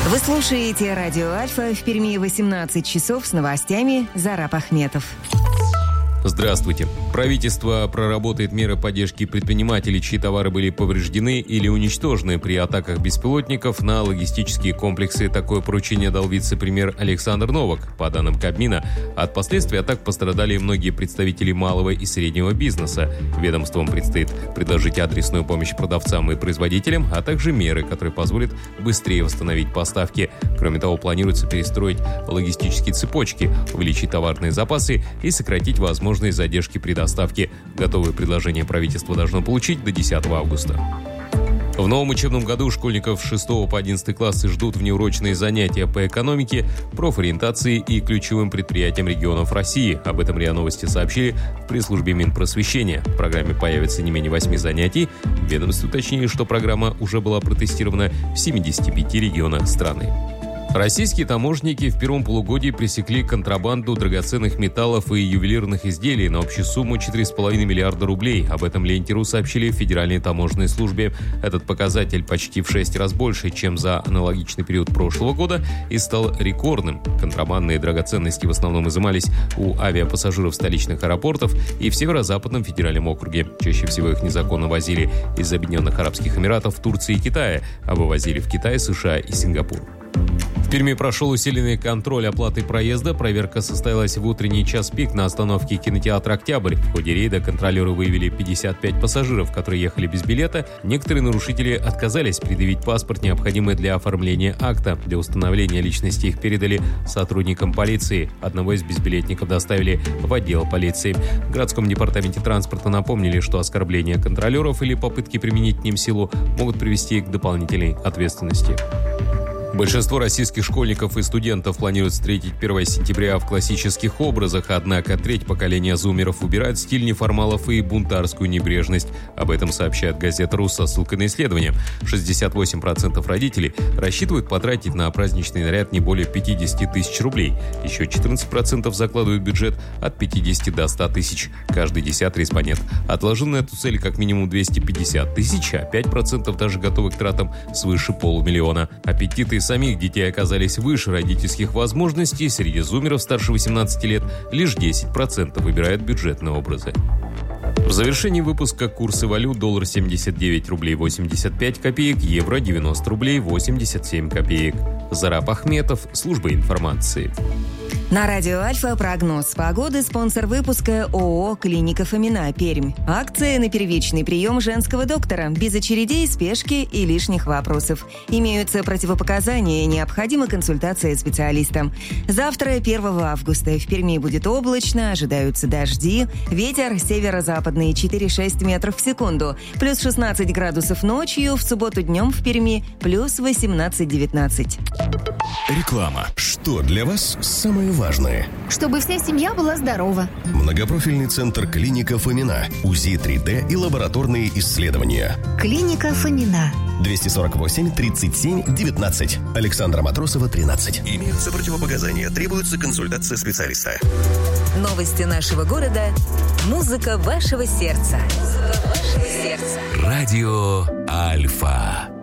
Вы слушаете радио Альфа, в Перми 18 часов с новостями. Зараб Ахметов. Здравствуйте. Правительство проработает меры поддержки предпринимателей, чьи товары были повреждены или уничтожены при атаках беспилотников на логистические комплексы. Такое поручение дал вице-премьер Александр Новак. По данным Кабмина, от последствий атак пострадали многие представители малого и среднего бизнеса. Ведомствам предстоит предложить адресную помощь продавцам и производителям, а также меры, которые позволят быстрее восстановить поставки. Кроме того, планируется перестроить логистические цепочки, увеличить товарные запасы и сократить возможность задержки при доставке. Готовые предложения правительство должно получить до 10 августа. В новом учебном году школьников с 6 по 11 классы ждут внеурочные занятия по экономике, профориентации и ключевым предприятиям регионов России. Об этом РИА Новости сообщили в пресс-службе Минпросвещения. В программе появится не менее 8 занятий. В ведомстве уточнили, что программа уже была протестирована в 75 регионах страны. Российские таможенники в первом полугодии пресекли контрабанду драгоценных металлов и ювелирных изделий на общую сумму 4,5 миллиарда рублей. Об этом Ленте.ру сообщили в Федеральной таможенной службе. Этот показатель почти в 6 раз больше, чем за аналогичный период прошлого года, и стал рекордным. Контрабандные драгоценности в основном изымались у авиапассажиров столичных аэропортов и в Северо-Западном федеральном округе. Чаще всего их незаконно возили из Объединенных Арабских Эмиратов, Турции и Китая, а вывозили в Китай, США и Сингапур. В Перми прошел усиленный контроль оплаты проезда. Проверка состоялась в утренний час пик на остановке кинотеатра «Октябрь». В ходе рейда контролеры выявили 55 пассажиров, которые ехали без билета. Некоторые нарушители отказались предъявить паспорт, необходимый для оформления акта. Для установления личности их передали сотрудникам полиции. Одного из безбилетников доставили в отдел полиции. В городском департаменте транспорта напомнили, что оскорбления контролеров или попытки применить к ним силу могут привести к дополнительной ответственности. Большинство российских школьников и студентов планируют встретить 1 сентября в классических образах, однако треть поколения зумеров выбирает стиль неформалов и бунтарскую небрежность. Об этом сообщает газета «Рус» со ссылкой на исследование. 68% родителей рассчитывают потратить на праздничный наряд не более 50 тысяч рублей. Еще 14% закладывают бюджет от 50 до 100 тысяч. Каждый 10-й респондент отложил на эту цель как минимум 250 тысяч, а 5% даже готовы к тратам свыше полумиллиона. Аппетиты самих детей оказались выше родительских возможностей. Среди зумеров старше 18 лет лишь 10% выбирают бюджетные образы. В завершении выпуска курсы валют: доллар 79 рублей 85 копеек, евро 90 рублей 87 копеек. Зараб Ахметов, служба информации. На радио Альфа прогноз погоды. Спонсор выпуска ООО «Клиника Фомина», Пермь. Акция на первичный прием женского доктора. Без очередей, спешки и лишних вопросов. Имеются противопоказания, необходима консультация специалиста. Завтра, 1 августа, в Перми будет облачно, ожидаются дожди. Ветер северо-западный 4-6 метров в секунду. Плюс 16 градусов ночью. В субботу днем в Перми плюс 18-19. Реклама. Что для вас самое важное? Чтобы вся семья была здорова. Многопрофильный центр «Клиника Фомина». УЗИ 3D и лабораторные исследования. Клиника Фомина. 248 37 19. Александра Матросова, 13. Имеются противопоказания. Требуется консультация специалиста. Новости нашего города. Музыка вашего сердца. Радио Альфа.